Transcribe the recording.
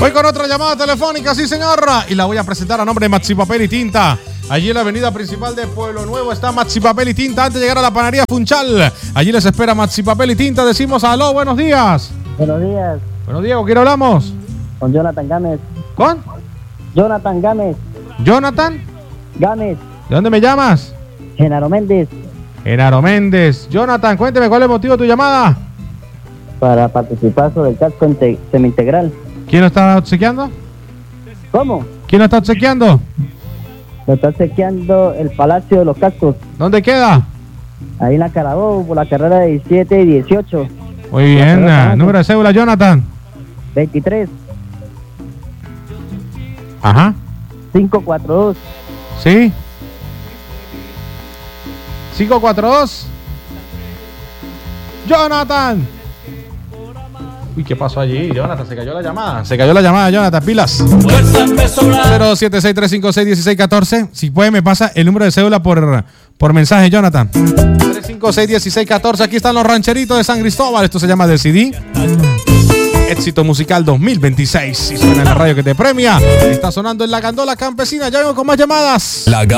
Voy con otra llamada telefónica, sí señor, y la voy a presentar a nombre de Maxi Papel y Tinta. Allí en la avenida principal de Pueblo Nuevo está Maxi Papel y Tinta antes de llegar a la panadería Funchal. Allí les espera Maxi Papel y Tinta. Decimos aló, buenos días. Buenos días. Bueno, Diego, ¿quién hablamos? Con Jonathan Gámez. ¿Con? Jonathan Gámez. ¿Jonathan? Gámez. ¿De dónde me llamas? Genaro Méndez. Genaro Méndez. Jonathan, cuénteme cuál es el motivo de tu llamada. Para participar sobre el casco semi-integral. ¿Quién lo está obsequiando? ¿Cómo? ¿Quién lo está obsequiando? Lo está chequeando el Palacio de los Cascos. ¿Dónde queda? Ahí en la Carabobo, por la carrera de 17 y 18. Muy bien. Número de cédula, Jonathan. 23 Ajá. 542. ¿Sí? 542. Jonathan. Uy, ¿qué pasó allí, Jonathan? Se cayó la llamada. Se cayó la llamada, Jonathan. Pilas. 076-356-1614. Si puede, me pasa el número de cédula por mensaje, Jonathan. 356-1614. Aquí están los rancheritos de San Cristóbal. Esto se llama The CD. Éxito musical 2026. Y suena en la radio que te premia. Está sonando en la gandola campesina. Ya vengo con más llamadas.